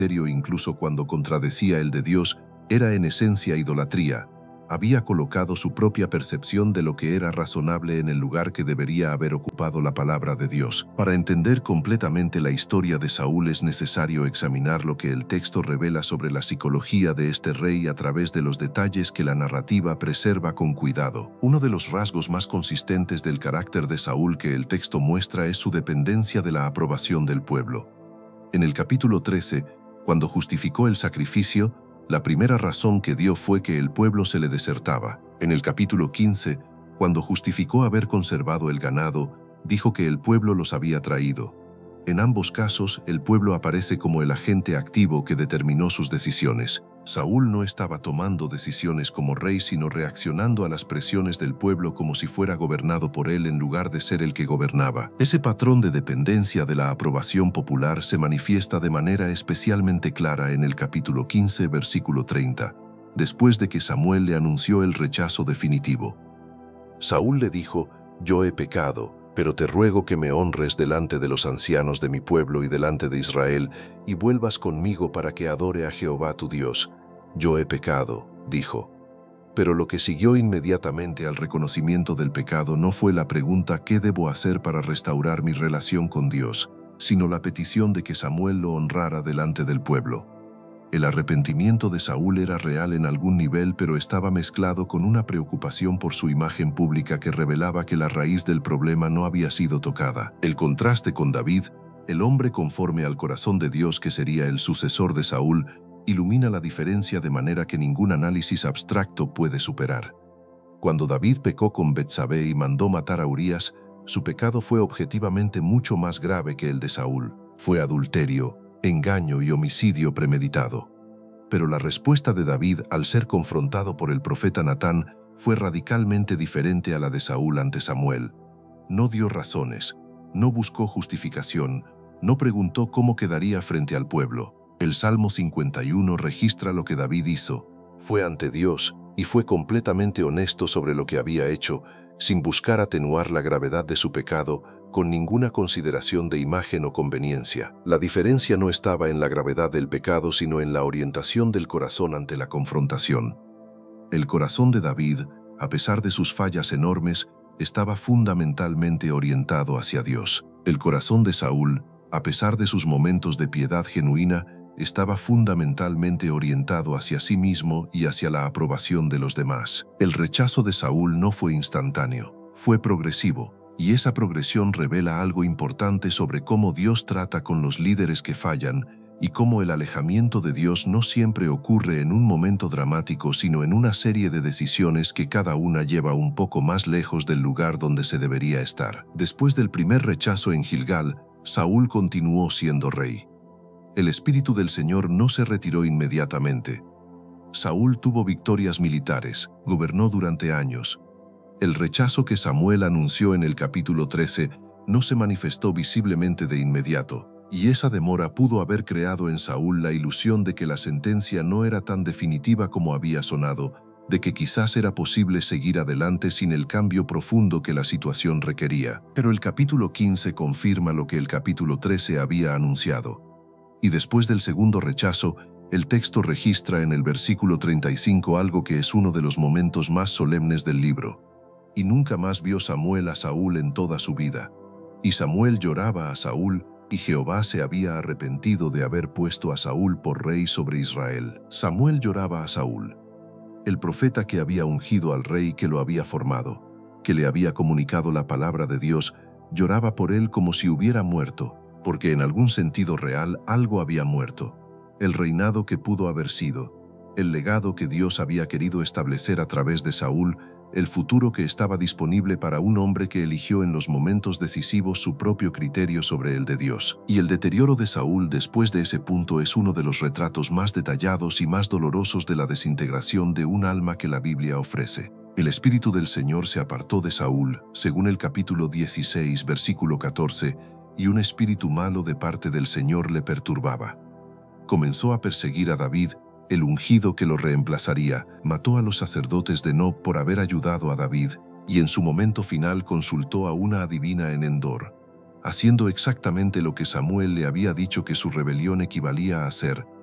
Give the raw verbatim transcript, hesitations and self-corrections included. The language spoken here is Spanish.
incluso cuando contradecía el de Dios, era en esencia idolatría. Había colocado su propia percepción de lo que era razonable en el lugar que debería haber ocupado la palabra de Dios. Para entender completamente la historia de Saúl es necesario examinar lo que el texto revela sobre la psicología de este rey a través de los detalles que la narrativa preserva con cuidado. Uno de los rasgos más consistentes del carácter de Saúl que el texto muestra es su dependencia de la aprobación del pueblo. En el capítulo trece, cuando justificó el sacrificio, la primera razón que dio fue que el pueblo se le desertaba. En el capítulo quince, cuando justificó haber conservado el ganado, dijo que el pueblo los había traído. En ambos casos, el pueblo aparece como el agente activo que determinó sus decisiones. Saúl no estaba tomando decisiones como rey, sino reaccionando a las presiones del pueblo como si fuera gobernado por él en lugar de ser el que gobernaba. Ese patrón de dependencia de la aprobación popular se manifiesta de manera especialmente clara en el capítulo quince, versículo treinta, después de que Samuel le anunció el rechazo definitivo. Saúl le dijo: «Yo he pecado, pero te ruego que me honres delante de los ancianos de mi pueblo y delante de Israel, y vuelvas conmigo para que adore a Jehová tu Dios. Yo he pecado», dijo. Pero lo que siguió inmediatamente al reconocimiento del pecado no fue la pregunta «¿qué debo hacer para restaurar mi relación con Dios?», sino la petición de que Samuel lo honrara delante del pueblo. El arrepentimiento de Saúl era real en algún nivel, pero estaba mezclado con una preocupación por su imagen pública que revelaba que la raíz del problema no había sido tocada. El contraste con David, el hombre conforme al corazón de Dios que sería el sucesor de Saúl, ilumina la diferencia de manera que ningún análisis abstracto puede superar. Cuando David pecó con Betsabé y mandó matar a Urías, su pecado fue objetivamente mucho más grave que el de Saúl. Fue adulterio, engaño y homicidio premeditado. Pero la respuesta de David al ser confrontado por el profeta Natán fue radicalmente diferente a la de Saúl ante Samuel. No dio razones, no buscó justificación, no preguntó cómo quedaría frente al pueblo. El Salmo cincuenta y uno registra lo que David hizo. Fue ante Dios y fue completamente honesto sobre lo que había hecho, sin buscar atenuar la gravedad de su pecado, con ninguna consideración de imagen o conveniencia. La diferencia no estaba en la gravedad del pecado, sino en la orientación del corazón ante la confrontación. El corazón de David, a pesar de sus fallas enormes, estaba fundamentalmente orientado hacia Dios. El corazón de Saúl, a pesar de sus momentos de piedad genuina, estaba fundamentalmente orientado hacia sí mismo y hacia la aprobación de los demás. El rechazo de Saúl no fue instantáneo, fue progresivo. Y esa progresión revela algo importante sobre cómo Dios trata con los líderes que fallan y cómo el alejamiento de Dios no siempre ocurre en un momento dramático, sino en una serie de decisiones que cada una lleva un poco más lejos del lugar donde se debería estar. Después del primer rechazo en Gilgal, Saúl continuó siendo rey. El Espíritu del Señor no se retiró inmediatamente. Saúl tuvo victorias militares, gobernó durante años. El rechazo que Samuel anunció en el capítulo trece no se manifestó visiblemente de inmediato, y esa demora pudo haber creado en Saúl la ilusión de que la sentencia no era tan definitiva como había sonado, de que quizás era posible seguir adelante sin el cambio profundo que la situación requería. Pero el capítulo quince confirma lo que el capítulo trece había anunciado. Y después del segundo rechazo, el texto registra en el versículo treinta y cinco algo que es uno de los momentos más solemnes del libro. Y nunca más vio Samuel a Saúl en toda su vida. Y Samuel lloraba a Saúl, y Jehová se había arrepentido de haber puesto a Saúl por rey sobre Israel. Samuel lloraba a Saúl, el profeta que había ungido al rey, que lo había formado, que le había comunicado la palabra de Dios, lloraba por él como si hubiera muerto, porque en algún sentido real algo había muerto. El reinado que pudo haber sido, el legado que Dios había querido establecer a través de Saúl, el futuro que estaba disponible para un hombre que eligió en los momentos decisivos su propio criterio sobre el de Dios. Y el deterioro de Saúl después de ese punto es uno de los retratos más detallados y más dolorosos de la desintegración de un alma que la Biblia ofrece. El Espíritu del Señor se apartó de Saúl, según el capítulo dieciséis, versículo catorce, y un espíritu malo de parte del Señor le perturbaba. Comenzó a perseguir a David, el ungido que lo reemplazaría, mató a los sacerdotes de Nob por haber ayudado a David, y en su momento final consultó a una adivina en Endor. haciendo exactamente lo que Samuel le había dicho que su rebelión equivalía a hacer,